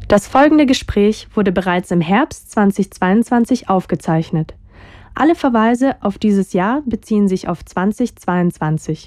Das folgende Gespräch wurde bereits im Herbst 2022 aufgezeichnet. Alle Verweise auf dieses Jahr beziehen sich auf 2022.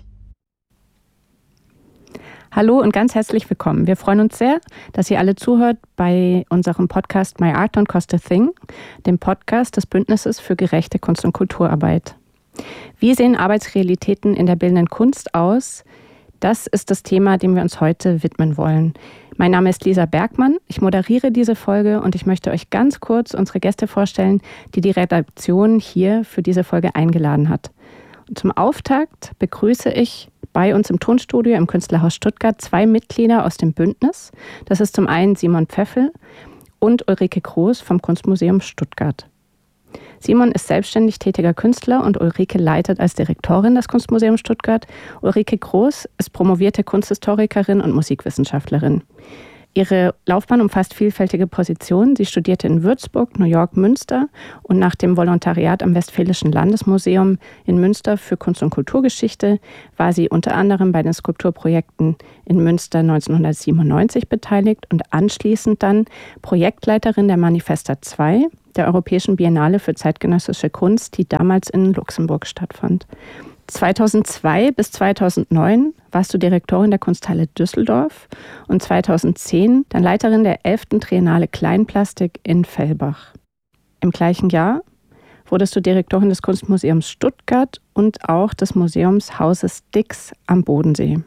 Hallo und ganz herzlich willkommen. Wir freuen uns sehr, dass ihr alle zuhört bei unserem Podcast My Art Don't Cost a Thing, dem Podcast des Bündnisses für gerechte Kunst- und Kulturarbeit. Wie sehen Arbeitsrealitäten in der bildenden Kunst aus? Das ist das Thema, dem wir uns heute widmen wollen. Mein Name ist Lisa Bergmann, ich moderiere diese Folge und ich möchte euch ganz kurz unsere Gäste vorstellen, die die Redaktion hier für diese Folge eingeladen hat. Und zum Auftakt begrüße ich bei uns im Tonstudio im Künstlerhaus Stuttgart 2 Mitglieder aus dem Bündnis. Das ist zum einen Simon Pfeffel und Ulrike Groß vom Kunstmuseum Stuttgart. Simon ist selbstständig tätiger Künstler und Ulrike leitet als Direktorin das Kunstmuseum Stuttgart. Ulrike Groß ist promovierte Kunsthistorikerin und Musikwissenschaftlerin. Ihre Laufbahn umfasst vielfältige Positionen. Sie studierte in Würzburg, New York, Münster und nach dem Volontariat am Westfälischen Landesmuseum in Münster für Kunst- und Kulturgeschichte war sie unter anderem bei den Skulpturprojekten in Münster 1997 beteiligt und anschließend dann Projektleiterin der Manifesta 2, der Europäischen Biennale für zeitgenössische Kunst, die damals in Luxemburg stattfand. 2002 bis 2009 warst du Direktorin der Kunsthalle Düsseldorf und 2010 dann Leiterin der 11. Triennale Kleinplastik in Fellbach. Im gleichen Jahr wurdest du Direktorin des Kunstmuseums Stuttgart und auch des Museumshauses Dix am Bodensee.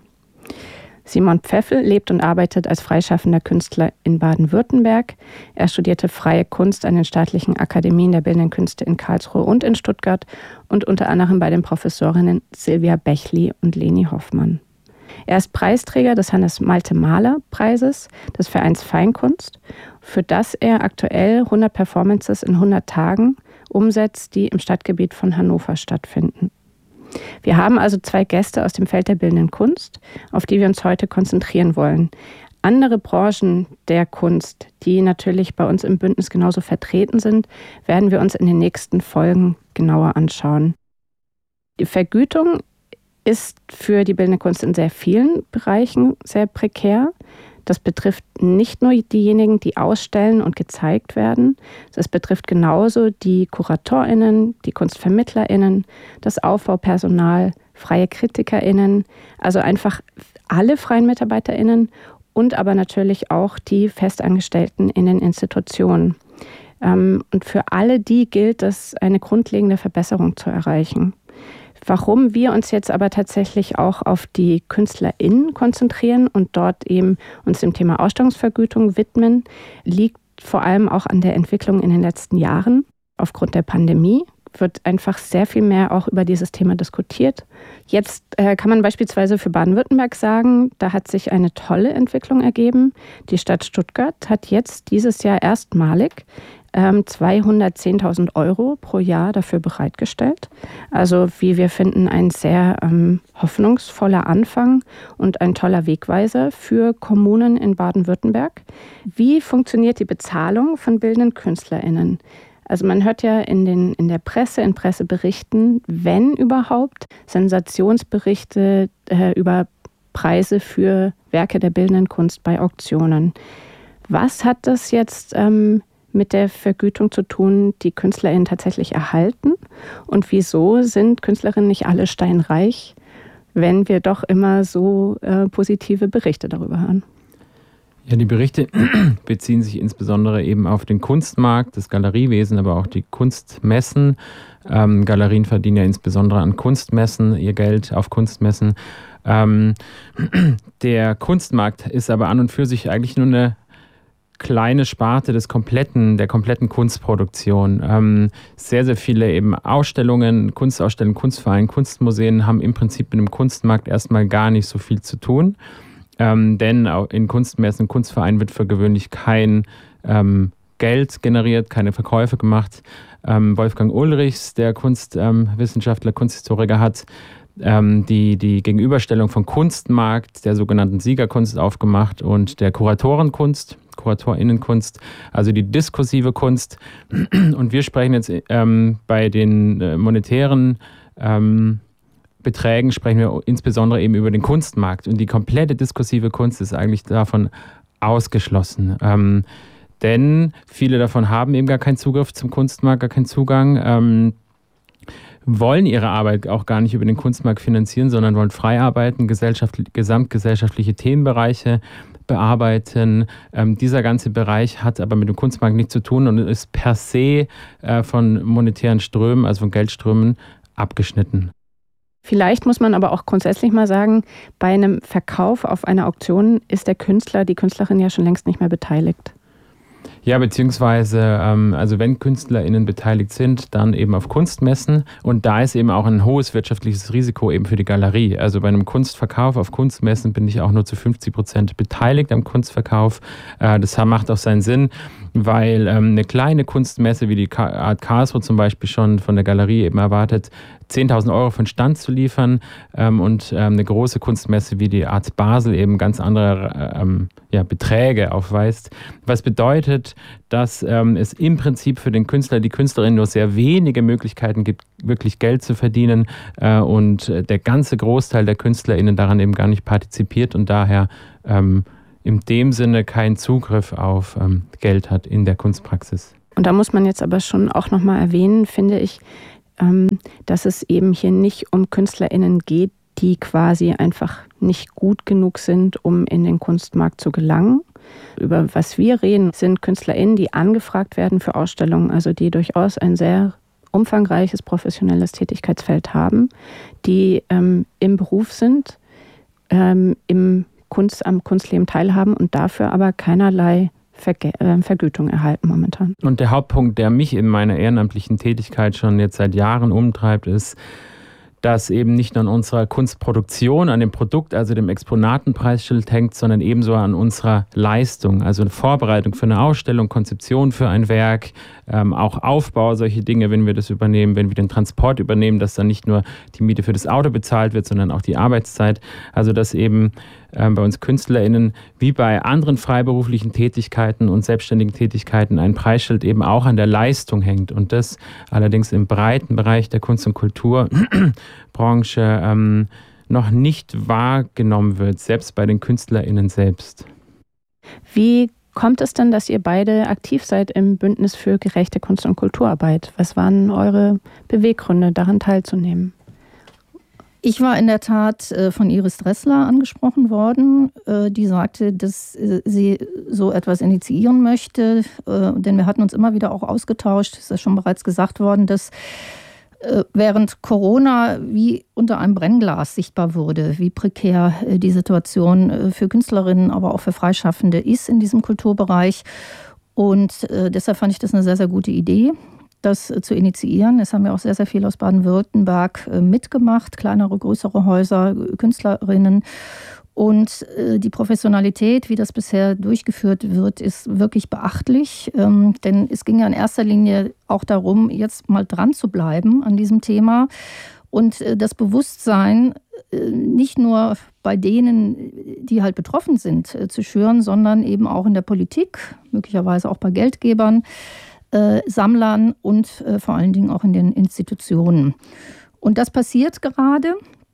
Simon Pfeffel lebt und arbeitet als freischaffender Künstler in Baden-Württemberg. Er studierte Freie Kunst an den staatlichen Akademien der Bildenden Künste in Karlsruhe und in Stuttgart und unter anderem bei den Professorinnen Silvia Bechli und Leni Hoffmann. Er ist Preisträger des Hannes-Malte-Mahler-Preises des Vereins Feinkunst, für das er aktuell 100 Performances in 100 Tagen umsetzt, die im Stadtgebiet von Hannover stattfinden. Wir haben also 2 Gäste aus dem Feld der bildenden Kunst, auf die wir uns heute konzentrieren wollen. Andere Branchen der Kunst, die natürlich bei uns im Bündnis genauso vertreten sind, werden wir uns in den nächsten Folgen genauer anschauen. Die Vergütung ist für die bildende Kunst in sehr vielen Bereichen sehr prekär. Das betrifft nicht nur diejenigen, die ausstellen und gezeigt werden. Das betrifft genauso die KuratorInnen, die KunstvermittlerInnen, das Aufbaupersonal, freie KritikerInnen, also einfach alle freien MitarbeiterInnen und aber natürlich auch die Festangestellten in den Institutionen. Und für alle die gilt es, eine grundlegende Verbesserung zu erreichen. Warum wir uns jetzt aber tatsächlich auch auf die KünstlerInnen konzentrieren und dort eben uns dem Thema Ausstellungsvergütung widmen, liegt vor allem auch an der Entwicklung in den letzten Jahren. Aufgrund der Pandemie wird einfach sehr viel mehr auch über dieses Thema diskutiert. Jetzt kann man beispielsweise für Baden-Württemberg sagen, da hat sich eine tolle Entwicklung ergeben. Die Stadt Stuttgart hat jetzt dieses Jahr erstmalig 210.000 € pro Jahr dafür bereitgestellt. Also wie wir finden, ein sehr hoffnungsvoller Anfang und ein toller Wegweiser für Kommunen in Baden-Württemberg. Wie funktioniert die Bezahlung von bildenden KünstlerInnen? Also man hört ja in der Presse, in Presseberichten, wenn überhaupt, Sensationsberichte über Preise für Werke der bildenden Kunst bei Auktionen. Was hat das jetzt mit der Vergütung zu tun, die KünstlerInnen tatsächlich erhalten? Und wieso sind KünstlerInnen nicht alle steinreich, wenn wir doch immer so positive Berichte darüber hören? Ja, die Berichte beziehen sich insbesondere eben auf den Kunstmarkt, das Galeriewesen, aber auch die Kunstmessen. Galerien verdienen ja insbesondere an Kunstmessen ihr Geld auf Kunstmessen. Der Kunstmarkt ist aber an und für sich eigentlich nur eine kleine Sparte der kompletten Kunstproduktion. Sehr, sehr viele eben Ausstellungen, Kunstausstellungen, Kunstvereine, Kunstmuseen haben im Prinzip mit dem Kunstmarkt erstmal gar nicht so viel zu tun. Denn in Kunstmessen, Kunstvereinen wird für gewöhnlich kein Geld generiert, keine Verkäufe gemacht. Wolfgang Ulrichs, der Kunstwissenschaftler, Kunsthistoriker, hat die Gegenüberstellung von Kunstmarkt, der sogenannten Siegerkunst aufgemacht und der KuratorInnenkunst, also die diskursive Kunst. Und wir sprechen jetzt bei den monetären Beträgen sprechen wir insbesondere eben über den Kunstmarkt. Und die komplette diskursive Kunst ist eigentlich davon ausgeschlossen. Denn viele davon haben eben gar keinen Zugriff zum Kunstmarkt, gar keinen Zugang, wollen ihre Arbeit auch gar nicht über den Kunstmarkt finanzieren, sondern wollen frei arbeiten, gesamtgesellschaftliche Themenbereiche bearbeiten. Dieser ganze Bereich hat aber mit dem Kunstmarkt nichts zu tun und ist per se von monetären Strömen, also von Geldströmen, abgeschnitten. Vielleicht muss man aber auch grundsätzlich mal sagen, bei einem Verkauf auf einer Auktion ist der Künstler, die Künstlerin ja schon längst nicht mehr beteiligt. Ja, beziehungsweise, also wenn KünstlerInnen beteiligt sind, dann eben auf Kunstmessen. Und da ist eben auch ein hohes wirtschaftliches Risiko eben für die Galerie. Also bei einem Kunstverkauf auf Kunstmessen bin ich auch nur zu 50% beteiligt am Kunstverkauf. Das macht auch seinen Sinn, weil eine kleine Kunstmesse wie die Art Karlsruhe zum Beispiel schon von der Galerie eben erwartet, 10.000 Euro für einen Stand zu liefern und eine große Kunstmesse wie die Art Basel eben ganz andere Beträge aufweist. Was bedeutet, dass es im Prinzip für den Künstler, die Künstlerin nur sehr wenige Möglichkeiten gibt, wirklich Geld zu verdienen und der ganze Großteil der KünstlerInnen daran eben gar nicht partizipiert und daher in dem Sinne keinen Zugriff auf Geld hat in der Kunstpraxis. Und da muss man jetzt aber schon auch nochmal erwähnen, finde ich, dass es eben hier nicht um KünstlerInnen geht, die quasi einfach nicht gut genug sind, um in den Kunstmarkt zu gelangen. Über was wir reden, sind KünstlerInnen, die angefragt werden für Ausstellungen, also die durchaus ein sehr umfangreiches professionelles Tätigkeitsfeld haben, die im Beruf sind, am Kunstleben teilhaben und dafür aber keinerlei Vergütung erhalten momentan. Und der Hauptpunkt, der mich in meiner ehrenamtlichen Tätigkeit schon jetzt seit Jahren umtreibt, ist, dass eben nicht nur an unserer Kunstproduktion, an dem Produkt, also dem Exponatenpreisschild hängt, sondern ebenso an unserer Leistung, also eine Vorbereitung für eine Ausstellung, Konzeption für ein Werk, auch Aufbau, solche Dinge, wenn wir das übernehmen, wenn wir den Transport übernehmen, dass dann nicht nur die Miete für das Auto bezahlt wird, sondern auch die Arbeitszeit. Also dass eben bei uns KünstlerInnen wie bei anderen freiberuflichen Tätigkeiten und selbstständigen Tätigkeiten ein Preisschild eben auch an der Leistung hängt und das allerdings im breiten Bereich der Kunst- und Kulturbranche noch nicht wahrgenommen wird, selbst bei den KünstlerInnen selbst. Wie kommt es denn, dass ihr beide aktiv seid im Bündnis für gerechte Kunst- und Kulturarbeit? Was waren eure Beweggründe, daran teilzunehmen? Ich war in der Tat von Iris Dressler angesprochen worden, die sagte, dass sie so etwas initiieren möchte, denn wir hatten uns immer wieder auch ausgetauscht, es ist ja schon bereits gesagt worden, dass während Corona wie unter einem Brennglas sichtbar wurde, wie prekär die Situation für Künstlerinnen, aber auch für Freischaffende ist in diesem Kulturbereich. Und deshalb fand ich das eine sehr, sehr gute Idee, das zu initiieren. Es haben ja auch sehr, sehr viele aus Baden-Württemberg mitgemacht, kleinere, größere Häuser, Künstlerinnen. Und die Professionalität, wie das bisher durchgeführt wird, ist wirklich beachtlich. Denn es ging ja in erster Linie auch darum, jetzt mal dran zu bleiben an diesem Thema und das Bewusstsein nicht nur bei denen, die halt betroffen sind, zu schüren, sondern eben auch in der Politik, möglicherweise auch bei Geldgebern, Sammlern und vor allen Dingen auch in den Institutionen. Und das passiert gerade.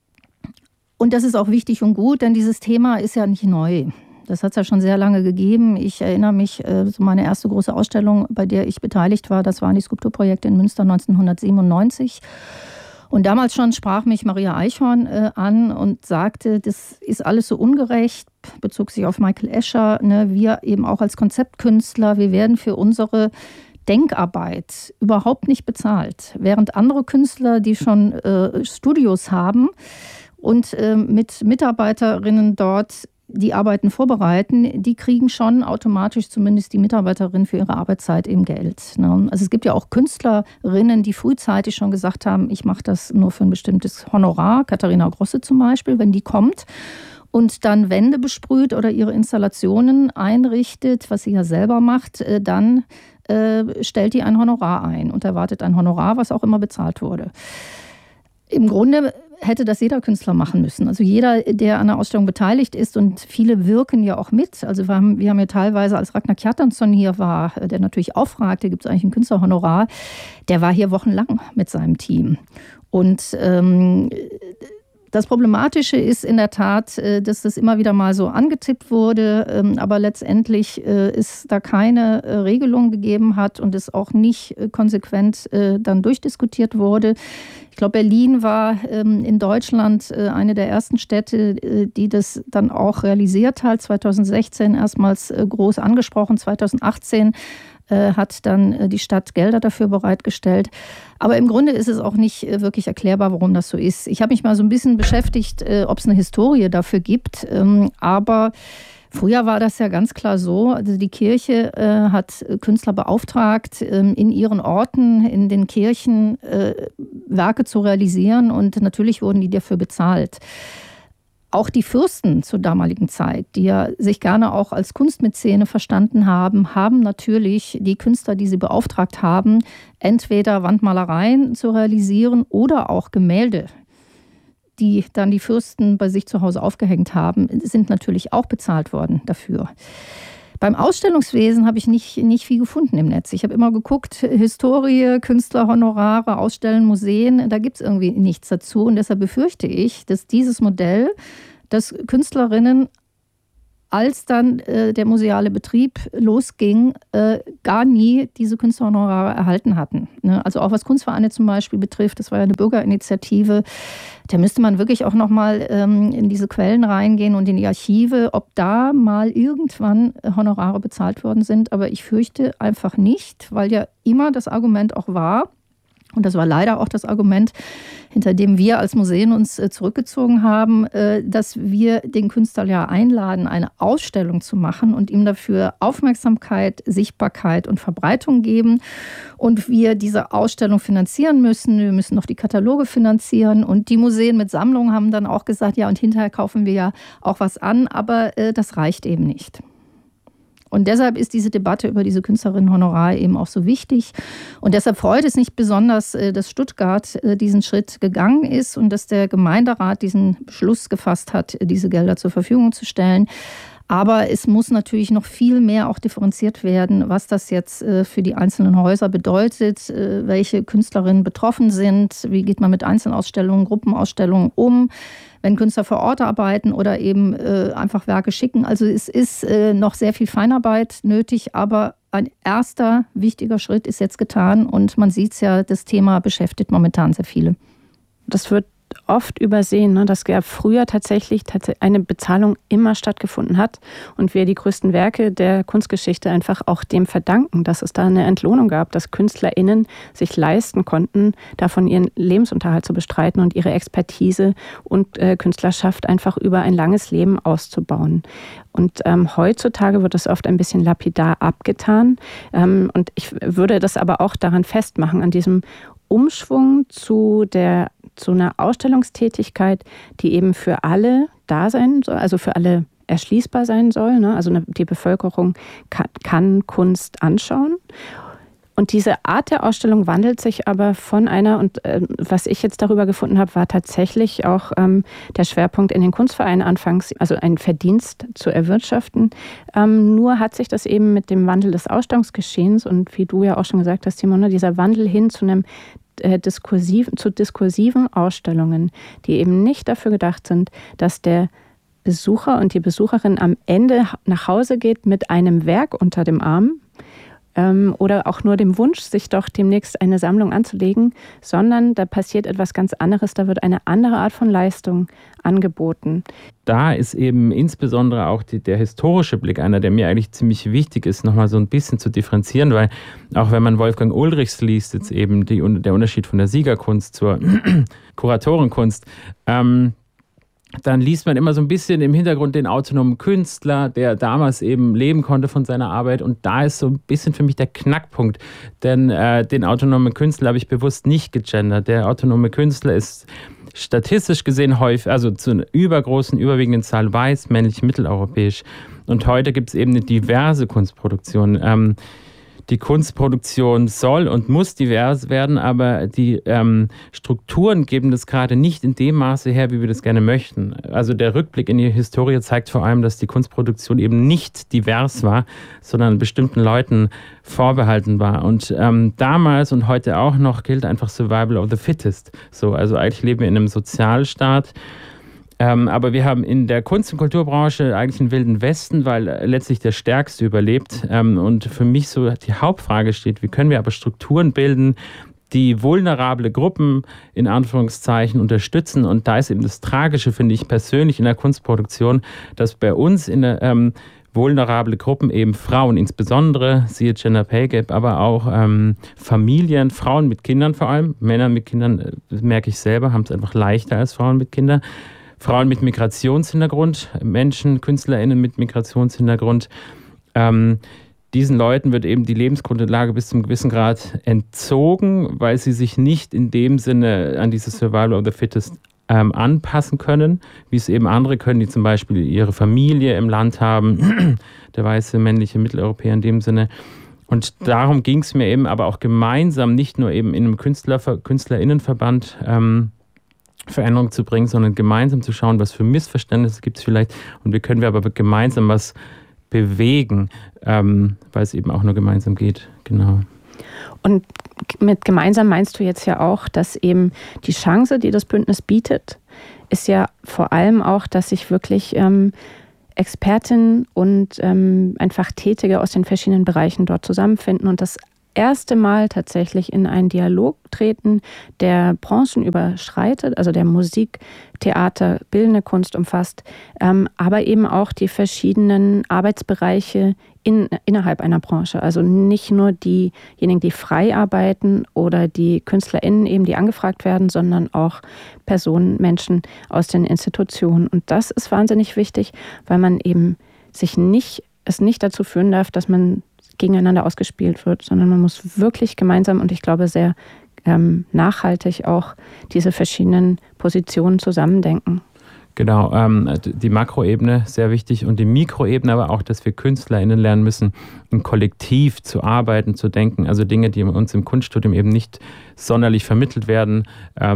Und das ist auch wichtig und gut, denn dieses Thema ist ja nicht neu. Das hat es ja schon sehr lange gegeben. Ich erinnere mich, so meine erste große Ausstellung, bei der ich beteiligt war, das waren die Skulpturprojekte in Münster 1997. Und damals schon sprach mich Maria Eichhorn an und sagte, das ist alles so ungerecht, bezog sich auf Michael Escher. Ne? Wir eben auch als Konzeptkünstler, wir werden für unsere Denkarbeit überhaupt nicht bezahlt. Während andere Künstler, die schon Studios haben, und mit Mitarbeiterinnen dort die Arbeiten vorbereiten, die kriegen schon automatisch zumindest die Mitarbeiterinnen für ihre Arbeitszeit eben Geld. Ne? Also es gibt ja auch Künstlerinnen, die frühzeitig schon gesagt haben, ich mache das nur für ein bestimmtes Honorar. Katharina Grosse zum Beispiel, wenn die kommt und dann Wände besprüht oder ihre Installationen einrichtet, was sie ja selber macht, dann stellt die ein Honorar ein und erwartet ein Honorar, was auch immer bezahlt wurde. Im Grunde hätte das jeder Künstler machen müssen. Also jeder, der an der Ausstellung beteiligt ist und viele wirken ja auch mit. Also wir haben ja teilweise, als Ragnar Kjartansson hier war, der natürlich auch fragte, gibt es eigentlich ein Künstlerhonorar, der war hier wochenlang mit seinem Team. Und Das Problematische ist in der Tat, dass das immer wieder mal so angetippt wurde, aber letztendlich es da keine Regelung gegeben hat und es auch nicht konsequent dann durchdiskutiert wurde. Ich glaube, Berlin war in Deutschland eine der ersten Städte, die das dann auch realisiert hat. 2016 erstmals groß angesprochen, 2018 hat dann die Stadt Gelder dafür bereitgestellt. Aber im Grunde ist es auch nicht wirklich erklärbar, warum das so ist. Ich habe mich mal so ein bisschen beschäftigt, ob es eine Historie dafür gibt. Aber früher war das ja ganz klar so. Also die Kirche hat Künstler beauftragt, in ihren Orten, in den Kirchen Werke zu realisieren. Und natürlich wurden die dafür bezahlt. Auch die Fürsten zur damaligen Zeit, die ja sich gerne auch als Kunstmäzene verstanden haben, haben natürlich die Künstler, die sie beauftragt haben, entweder Wandmalereien zu realisieren oder auch Gemälde, die dann die Fürsten bei sich zu Hause aufgehängt haben, sind natürlich auch bezahlt worden dafür. Beim Ausstellungswesen habe ich nicht viel gefunden im Netz. Ich habe immer geguckt, Historie, Künstlerhonorare, Ausstellen, Museen, da gibt es irgendwie nichts dazu. Und deshalb befürchte ich, dass dieses Modell, dass Künstlerinnen, als dann der museale Betrieb losging, gar nie diese Künstlerhonorare erhalten hatten. Also auch was Kunstvereine zum Beispiel betrifft, das war ja eine Bürgerinitiative, da müsste man wirklich auch nochmal in diese Quellen reingehen und in die Archive, ob da mal irgendwann Honorare bezahlt worden sind. Aber ich fürchte einfach nicht, weil ja immer das Argument auch war, und das war leider auch das Argument, hinter dem wir als Museen uns zurückgezogen haben, dass wir den Künstler ja einladen, eine Ausstellung zu machen und ihm dafür Aufmerksamkeit, Sichtbarkeit und Verbreitung geben. Und wir diese Ausstellung finanzieren müssen. Wir müssen noch die Kataloge finanzieren. Und die Museen mit Sammlungen haben dann auch gesagt, ja, und hinterher kaufen wir ja auch was an. Aber das reicht eben nicht. Und deshalb ist diese Debatte über diese Künstlerinnenhonorare eben auch so wichtig. Und deshalb freut es mich besonders, dass Stuttgart diesen Schritt gegangen ist und dass der Gemeinderat diesen Beschluss gefasst hat, diese Gelder zur Verfügung zu stellen. Aber es muss natürlich noch viel mehr auch differenziert werden, was das jetzt für die einzelnen Häuser bedeutet, welche Künstlerinnen betroffen sind, wie geht man mit Einzelausstellungen, Gruppenausstellungen um, wenn Künstler vor Ort arbeiten oder eben einfach Werke schicken. Also es ist noch sehr viel Feinarbeit nötig, aber ein erster wichtiger Schritt ist jetzt getan und man sieht es ja, das Thema beschäftigt momentan sehr viele. Das wird oft übersehen, ne, dass ja früher tatsächlich eine Bezahlung immer stattgefunden hat und wir die größten Werke der Kunstgeschichte einfach auch dem verdanken, dass es da eine Entlohnung gab, dass KünstlerInnen sich leisten konnten, davon ihren Lebensunterhalt zu bestreiten und ihre Expertise und Künstlerschaft einfach über ein langes Leben auszubauen. Und heutzutage wird das oft ein bisschen lapidar abgetan. Und ich würde das aber auch daran festmachen, an diesem Umschwung zu einer Ausstellungstätigkeit, die eben für alle da sein soll, also für alle erschließbar sein soll. Ne? Also die Bevölkerung kann Kunst anschauen. Und diese Art der Ausstellung wandelt sich aber von einer, und was ich jetzt darüber gefunden habe, war tatsächlich auch der Schwerpunkt in den Kunstvereinen anfangs, also einen Verdienst zu erwirtschaften. Nur hat sich das eben mit dem Wandel des Ausstellungsgeschehens und wie du ja auch schon gesagt hast, Simone, dieser Wandel hin zu einem diskursiven Ausstellungen, die eben nicht dafür gedacht sind, dass der Besucher und die Besucherin am Ende nach Hause geht mit einem Werk unter dem Arm oder auch nur dem Wunsch, sich doch demnächst eine Sammlung anzulegen, sondern da passiert etwas ganz anderes, da wird eine andere Art von Leistung angeboten. Da ist eben insbesondere auch der historische Blick einer, der mir eigentlich ziemlich wichtig ist, nochmal so ein bisschen zu differenzieren, weil auch wenn man Wolfgang Ulrichs liest, jetzt eben der Unterschied von der Siegerkunst zur Kuratorenkunst, dann liest man immer so ein bisschen im Hintergrund den autonomen Künstler, der damals eben leben konnte von seiner Arbeit. Und da ist so ein bisschen für mich der Knackpunkt. Denn den autonomen Künstler habe ich bewusst nicht gegendert. Der autonome Künstler ist statistisch gesehen häufig, also zu einer überwiegenden Zahl weiß, männlich, mitteleuropäisch. Und heute gibt es eben eine diverse Kunstproduktion. die Kunstproduktion soll und muss divers werden, aber die Strukturen geben das gerade nicht in dem Maße her, wie wir das gerne möchten. Also der Rückblick in die Historie zeigt vor allem, dass die Kunstproduktion eben nicht divers war, sondern bestimmten Leuten vorbehalten war. Und damals und heute auch noch gilt einfach Survival of the Fittest. So, also eigentlich leben wir in einem Sozialstaat. Aber wir haben in der Kunst- und Kulturbranche eigentlich einen wilden Westen, weil letztlich der Stärkste überlebt. Und für mich so die Hauptfrage steht, wie können wir aber Strukturen bilden, die vulnerable Gruppen in Anführungszeichen unterstützen. Und da ist eben das Tragische, finde ich persönlich in der Kunstproduktion, dass bei uns in der vulnerable Gruppen eben Frauen insbesondere, siehe Gender Pay Gap, aber auch Familien, Frauen mit Kindern vor allem, Männer mit Kindern, das merke ich selber, haben es einfach leichter als Frauen mit Kindern. Frauen mit Migrationshintergrund, Menschen, KünstlerInnen mit Migrationshintergrund. Diesen Leuten wird eben die Lebensgrundlage bis zum gewissen Grad entzogen, weil sie sich nicht in dem Sinne an dieses Survival of the Fittest anpassen können, wie es eben andere können, die zum Beispiel ihre Familie im Land haben, der weiße männliche Mitteleuropäer in dem Sinne. Und darum ging es mir eben aber auch gemeinsam, nicht nur eben in einem KünstlerInnenverband Veränderung zu bringen, sondern gemeinsam zu schauen, was für Missverständnisse gibt es vielleicht und wie können wir aber gemeinsam was bewegen, weil es eben auch nur gemeinsam geht. Genau. Und mit gemeinsam meinst du jetzt ja auch, dass eben die Chance, die das Bündnis bietet, ist ja vor allem auch, dass sich wirklich Expertinnen und einfach Tätige aus den verschiedenen Bereichen dort zusammenfinden und das erste Mal tatsächlich in einen Dialog treten, der Branchen überschreitet, also der Musik, Theater, bildende Kunst umfasst, aber eben auch die verschiedenen Arbeitsbereiche innerhalb einer Branche. Also nicht nur diejenigen, die frei arbeiten oder die KünstlerInnen eben, die angefragt werden, sondern auch Personen, Menschen aus den Institutionen. Und das ist wahnsinnig wichtig, weil man eben es nicht dazu führen darf, dass man gegeneinander ausgespielt wird, sondern man muss wirklich gemeinsam und ich glaube sehr nachhaltig auch diese verschiedenen Positionen zusammendenken. Genau, die Makroebene sehr wichtig und die Mikroebene aber auch, dass wir KünstlerInnen lernen müssen, im Kollektiv zu arbeiten, zu denken, also Dinge, die uns im Kunststudium eben nicht sonderlich vermittelt werden,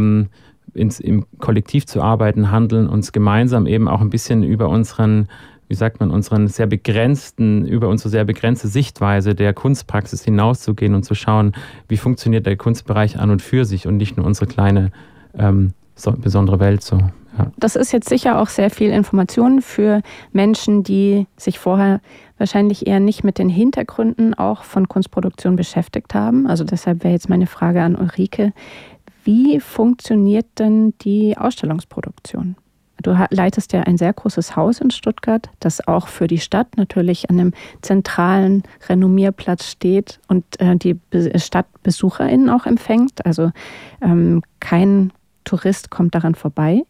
im Kollektiv zu arbeiten, handeln, uns gemeinsam eben auch ein bisschen über unsere sehr begrenzte Sichtweise der Kunstpraxis hinauszugehen und zu schauen, wie funktioniert der Kunstbereich an und für sich und nicht nur unsere kleine, besondere Welt so. Ja. Das ist jetzt sicher auch sehr viel Information für Menschen, die sich vorher wahrscheinlich eher nicht mit den Hintergründen auch von Kunstproduktion beschäftigt haben. Also deshalb wäre jetzt meine Frage an Ulrike, wie funktioniert denn die Ausstellungsproduktion? Du leitest ja ein sehr großes Haus in Stuttgart, das auch für die Stadt natürlich an einem zentralen Renommierplatz steht und die StadtbesucherInnen auch empfängt. Also kein Tourist kommt daran vorbei.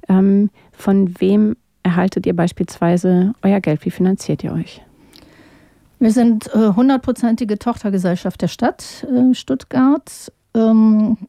Von wem erhaltet ihr beispielsweise euer Geld? Wie finanziert ihr euch? Wir sind 100%ige Tochtergesellschaft der Stadt Stuttgart, eine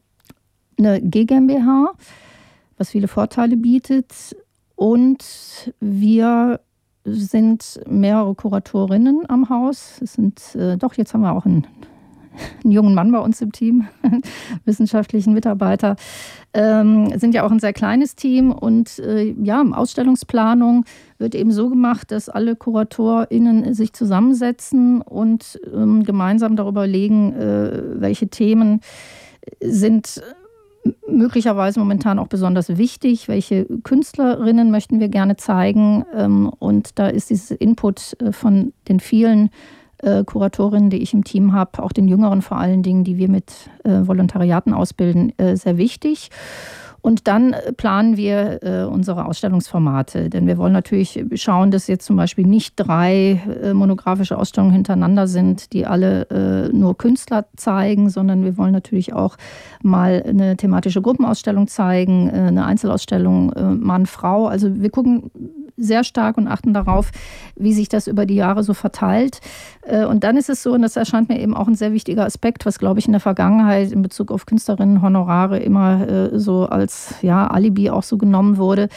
GmbH, was viele Vorteile bietet. Und wir sind mehrere Kuratorinnen am Haus. Es sind jetzt haben wir auch einen jungen Mann bei uns im Team, wissenschaftlichen Mitarbeiter. Sind ja auch ein sehr kleines Team und Ausstellungsplanung wird eben so gemacht, dass alle KuratorInnen sich zusammensetzen und gemeinsam darüber legen, welche Themen sind möglicherweise momentan auch besonders wichtig, welche Künstlerinnen möchten wir gerne zeigen. Und da ist dieses Input von den vielen Kuratorinnen, die ich im Team habe, auch den Jüngeren vor allen Dingen, die wir mit Volontariaten ausbilden, sehr wichtig. Und dann planen wir unsere Ausstellungsformate, denn wir wollen natürlich schauen, dass jetzt zum Beispiel nicht 3 monografische Ausstellungen hintereinander sind, die alle nur Künstler zeigen, sondern wir wollen natürlich auch mal eine thematische Gruppenausstellung zeigen, eine Einzelausstellung Mann, Frau. Also wir gucken sehr stark und achten darauf, wie sich das über die Jahre so verteilt. Und dann ist es so, und das erscheint mir eben auch ein sehr wichtiger Aspekt, was, glaube ich, in der Vergangenheit in Bezug auf Künstlerinnenhonorare immer so als Alibi auch so genommen wurde.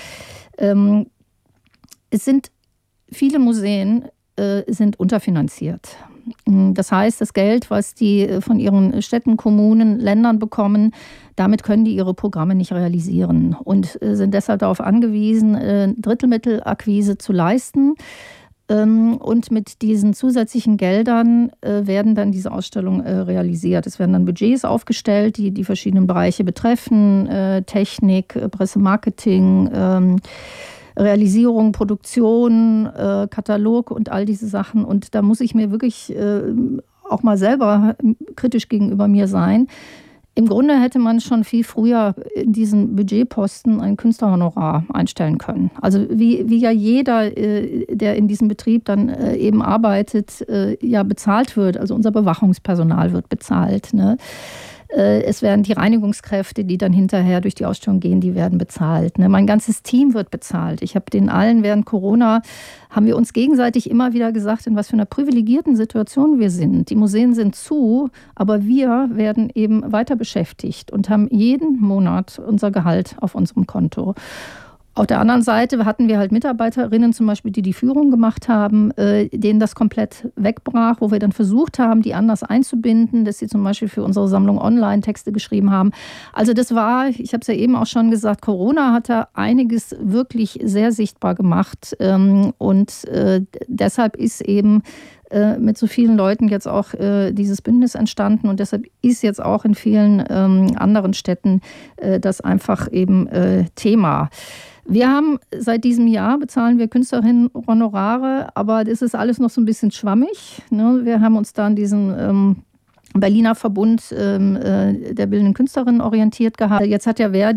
Es sind viele Museen sind unterfinanziert. Das heißt, das Geld, was die von ihren Städten, Kommunen, Ländern bekommen, damit können die ihre Programme nicht realisieren und sind deshalb darauf angewiesen, Drittmittelakquise zu leisten. Und mit diesen zusätzlichen Geldern werden dann diese Ausstellungen realisiert. Es werden dann Budgets aufgestellt, die die verschiedenen Bereiche betreffen, Technik, Pressemarketing, Realisierung, Produktion, Katalog und all diese Sachen. Und da muss ich mir wirklich auch mal selber kritisch gegenüber mir sein. Im Grunde hätte man schon viel früher in diesen Budgetposten ein Künstlerhonorar einstellen können. Also wie ja jeder, der in diesem Betrieb dann eben arbeitet, ja bezahlt wird. Also unser Bewachungspersonal wird bezahlt, ne? Es werden die Reinigungskräfte, die dann hinterher durch die Ausstellung gehen, die werden bezahlt. Ne? Mein ganzes Team wird bezahlt. Ich habe den allen während Corona, haben wir uns gegenseitig immer wieder gesagt, in was für einer privilegierten Situation wir sind. Die Museen sind zu, aber wir werden eben weiter beschäftigt und haben jeden Monat unser Gehalt auf unserem Konto. Auf der anderen Seite hatten wir halt Mitarbeiterinnen zum Beispiel, die Führung gemacht haben, denen das komplett wegbrach, wo wir dann versucht haben, die anders einzubinden, dass sie zum Beispiel für unsere Sammlung online Texte geschrieben haben. Also das war, ich habe es ja eben auch schon gesagt, Corona hat da einiges wirklich sehr sichtbar gemacht und deshalb ist eben mit so vielen Leuten jetzt auch dieses Bündnis entstanden und deshalb ist jetzt auch in vielen anderen Städten das einfach eben Thema. Wir haben seit diesem Jahr, bezahlen wir Künstlerinnen Honorare, aber das ist alles noch so ein bisschen schwammig. Ne? Wir haben uns da an diesen Berliner Verbund der bildenden Künstlerinnen orientiert gehabt. Jetzt hat ja Verdi